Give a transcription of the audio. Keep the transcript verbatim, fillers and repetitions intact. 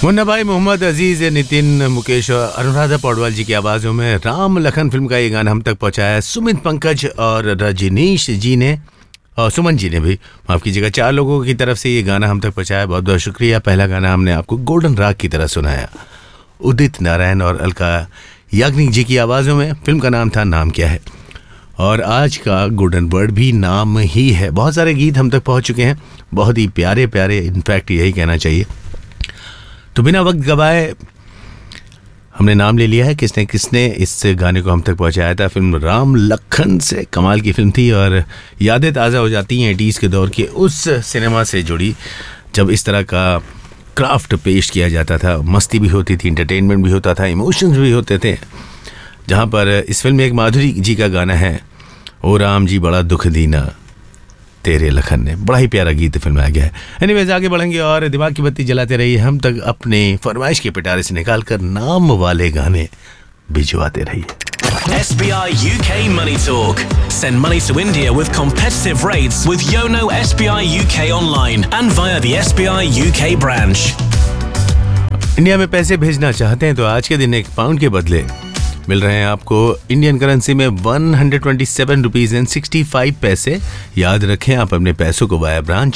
मुन्ना भाई, मोहम्मद अजीज, नितिन, मुकेश और अनुराधा पौडवाल जी की आवाज़ों में राम लखन फिल्म का ये गाना हम तक पहुंचाया सुमित, पंकज और रजनीश जी ने, और सुमन जी ने भी, माफ़ कीजिएगा। चार लोगों की तरफ से ये गाना हम तक पहुंचाया, बहुत बहुत शुक्रिया। पहला गाना हमने आपको गोल्डन राग की तरह सुनाया, उदित नारायण और अलका याग्निक जी की आवाज़ों में। फिल्म का नाम था नाम क्या है, और आज का गोल्डन वर्ड भी नाम ही है। बहुत सारे गीत हम तक पहुंच चुके हैं, बहुत ही प्यारे प्यारे, इनफैक्ट यही कहना चाहिए। तो बिना वक्त गवाए हमने नाम ले लिया है किसने किसने इस गाने को हम तक पहुंचाया था। फिल्म राम लखन से, कमाल की फिल्म थी, और यादें ताज़ा हो जाती हैं एटीज़ के दौर के उस सिनेमा से जुड़ी, जब इस तरह का क्राफ्ट पेश किया जाता था। मस्ती भी होती थी, एंटरटेनमेंट भी होता था, इमोशंस भी होते थे। जहाँ पर इस फिल्म में एक माधुरी जी का गाना है, ओ राम जी बड़ा दुख दीना तेरे लखन ने, बड़ा ही प्यारा गीत फिल्म आ गया है। एनीवेज, आगे बढ़ेंगे और दिमाग की बत्ती जलाते रहिए, हम तक अपने फरमाइश के पिटारे से निकालकर नाम वाले गाने भिजवाते रहिए। S B I U K Money Talk. Send money to India with competitive rates with Yono S B I U K online and via the S B I U K branch. India में पैसे भेजना चाहते हैं तो आज के दिन एक पाउंड के बदले मिल रहे हैं आपको इंडियन करेंसी में one hundred twenty seven rupees and sixty five पैसे। याद रखें, आप अपने पैसों को वाया ब्रांच